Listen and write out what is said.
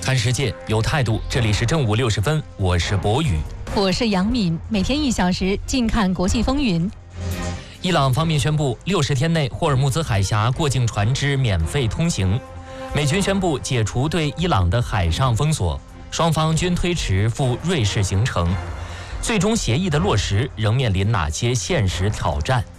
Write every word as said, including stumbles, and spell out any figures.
看世界有态度，这里是正午六十分，我是博宇， 我是杨敏，每天一小时，静看国际风云。 伊朗方面宣布，六十天内霍尔木兹海峡过境船只免费通行。美军宣布解除对伊朗的海上封锁，双方均推迟赴瑞士行程。最终协议的落实仍面临哪些现实挑战？